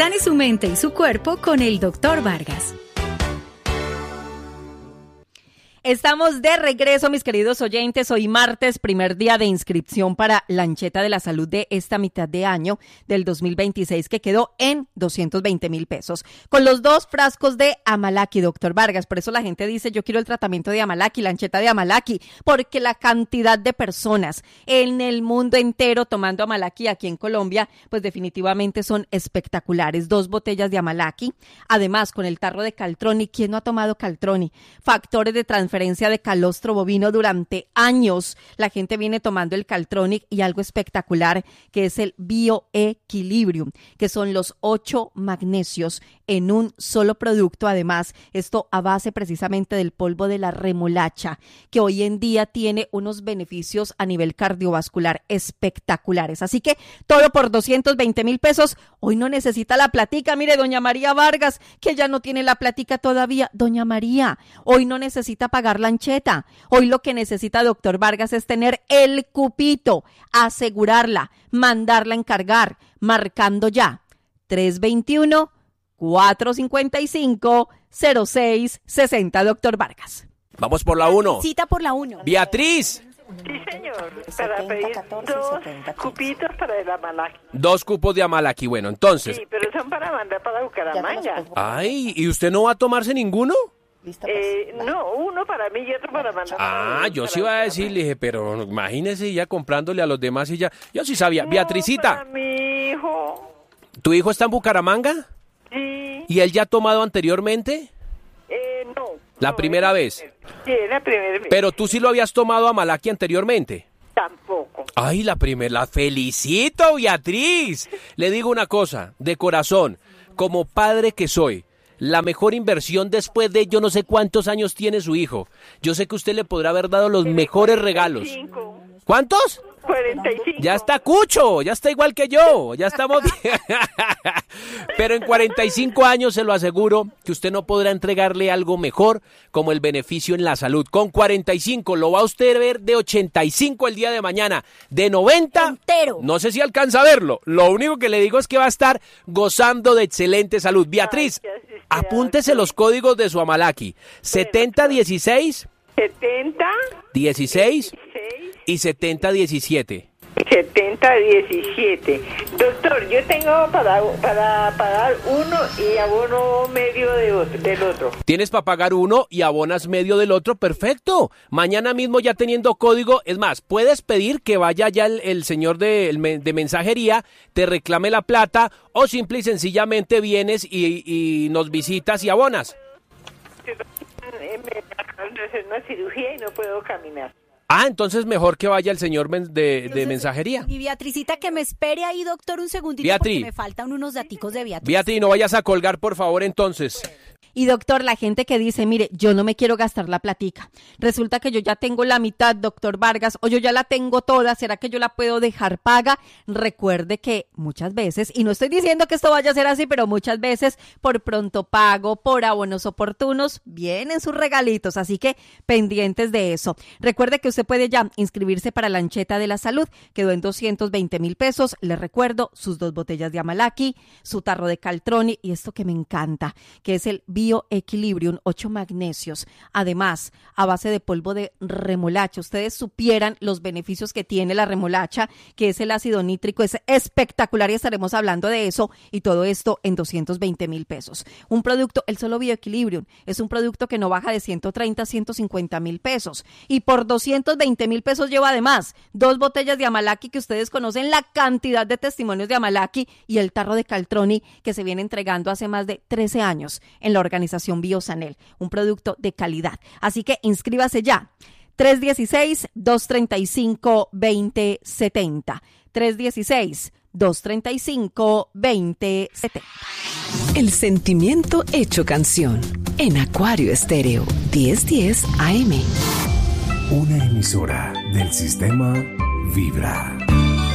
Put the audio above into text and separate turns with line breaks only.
Sane su mente y su cuerpo con el Dr. Vargas.
Estamos de regreso, mis queridos oyentes. Hoy martes, primer día de inscripción para Lancheta de la Salud de esta mitad de año del 2026, que quedó en 220,000 pesos. Con los 2 frascos de Amalaki, doctor Vargas. Por eso la gente dice, yo quiero el tratamiento de Amalaki, Lancheta de Amalaki, porque la cantidad de personas en el mundo entero tomando Amalaki aquí en Colombia, pues definitivamente son espectaculares. 2 botellas de Amalaki, además con el tarro de Caltroni. ¿Quién no ha tomado Caltroni? Factores de transferencia de calostro bovino durante años. La gente viene tomando el Caltronic y algo espectacular que es el Bioequilibrium, que son los 8 magnesios en un solo producto. Además, esto a base precisamente del polvo de la remolacha, que hoy en día tiene unos beneficios a nivel cardiovascular espectaculares. Así que todo por 220,000 pesos. Hoy no necesita la platica. Mire, doña María Vargas, que ya no tiene la platica todavía. Doña María, hoy no necesita pagar Lancheta. Hoy lo que necesita doctor Vargas es tener el cupito, asegurarla, mandarla a encargar, marcando ya 321-455-0660, doctor Vargas.
Vamos por la 1.
Cita por la 1.
Beatriz.
Sí, señor, para pedir 2 cupitos para el Amalaki.
2 cupos de Amalaki, bueno, entonces.
Sí, pero son para mandar para Bucaramanga.
Ay, ¿y usted no va a tomarse ninguno?
No, uno para mí y otro para mandar.
Yo sí iba a decir, le dije, pero imagínese ya comprándole a los demás y ya. Yo sí sabía.
No,
Beatricita.
para mi hijo.
¿Tu hijo está en Bucaramanga?
Sí.
¿Y él ya ha tomado anteriormente?
No.
¿La primera vez?
Sí, la primera vez.
Pero tú sí lo habías tomado Amalaki anteriormente.
Tampoco.
Ay, la primera, la felicito, Beatriz. Le digo una cosa, de corazón, como padre que soy, la mejor inversión después de yo no sé cuántos años tiene su hijo. Yo sé que usted le podrá haber dado los mejores regalos. ¿Cuántos?
45.
Ya está cucho, ya está igual que yo, ya estamos bien. Pero en 45 años se lo aseguro que usted no podrá entregarle algo mejor como el beneficio en la salud. Con 45 lo va a usted ver de 85 el día de mañana, de 90
entero.
No sé si alcanza a verlo. Lo único que le digo es que va a estar gozando de excelente salud. Beatriz, apúntese los códigos de su Amalaki. 7016 16 y 7017.
7017. Doctor, yo tengo para pagar uno y abono medio del otro.
Tienes para pagar uno y abonas medio del otro, perfecto. Mañana mismo ya teniendo código, es más, puedes pedir que vaya ya el señor de mensajería, te reclame la plata o simple y sencillamente vienes y nos visitas y abonas.
Me acaban de hacer una cirugía y no puedo caminar.
Entonces mejor que vaya el señor de mensajería.
Mi Beatricita, que me espere ahí, doctor, un segundito,
Beatriz.
porque me faltan unos daticos de Beatriz.
Beatriz, no vayas a colgar, por favor, entonces.
Y doctor, la gente que dice, mire, yo no me quiero gastar la platica. Resulta que yo ya tengo la mitad, doctor Vargas, o yo ya la tengo toda, ¿será que yo la puedo dejar paga? Recuerde que muchas veces, y no estoy diciendo que esto vaya a ser así, pero muchas veces por pronto pago, por abonos oportunos, vienen sus regalitos, así que pendientes de eso. Recuerde que usted puede ya inscribirse para la Lancheta de la Salud, quedó en 220,000 pesos. Les recuerdo, sus 2 botellas de Amalaki, su tarro de Caltroni y esto que me encanta, que es el Bioequilibrium, 8 magnesios, además a base de polvo de remolacha. Ustedes supieran los beneficios que tiene la remolacha, que es el ácido nítrico, es espectacular y estaremos hablando de eso, y todo esto en 220,000 pesos. Un producto, el solo Bioequilibrium, es un producto que no baja de 130 a 150,000 pesos, y por 220,000 pesos lleva además 2 botellas de Amalaki, que ustedes conocen la cantidad de testimonios de Amalaki, y el tarro de Caltroni, que se viene entregando hace más de 13 años en la organización Biosanel, un producto de calidad. Así que inscríbase ya. 316-235-2070. 316-235-2070.
El sentimiento hecho canción en Acuario Estéreo 1010 AM.
Una emisora del sistema Vibra.